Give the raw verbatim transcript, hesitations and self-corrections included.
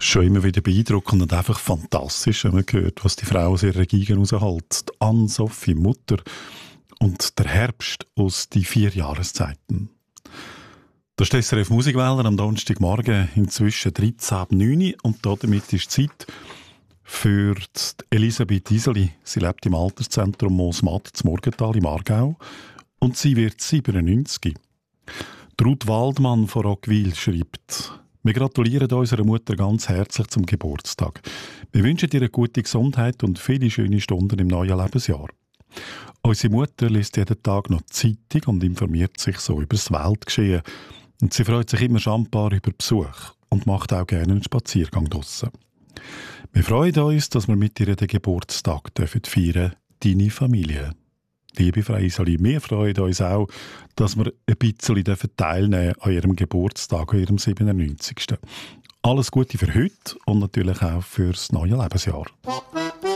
Schon immer wieder beeindruckend und einfach fantastisch, wenn man hört, was die Frau aus ihrer Giga raushält. Anne-Sophie Mutter und der Herbst aus die vier Jahreszeiten. Das ist die S R F Musikwälder am Donnerstagmorgen, inzwischen dreizehn Uhr neun und damit ist Zeit für Elisabeth Iseli. Sie lebt im Alterszentrum Moosmatt zum Morgental im Aargau und sie wird siebenundneunzig. Ruth Waldmann von Roggwil schreibt: Wir gratulieren unserer Mutter ganz herzlich zum Geburtstag. Wir wünschen ihr eine gute Gesundheit und viele schöne Stunden im neuen Lebensjahr. Unsere Mutter liest jeden Tag noch die Zeitung und informiert sich so über das Weltgeschehen. Und sie freut sich immer schambar über Besuch und macht auch gerne einen Spaziergang draussen. Wir freuen uns, dass wir mit ihr den Geburtstag feiern dürfen, deine Familie. Liebe Frau Iseli, wir freuen uns auch, dass wir ein bisschen teilnehmen an ihrem Geburtstag, an ihrem siebenundneunzigsten Alles Gute für heute und natürlich auch für das neue Lebensjahr.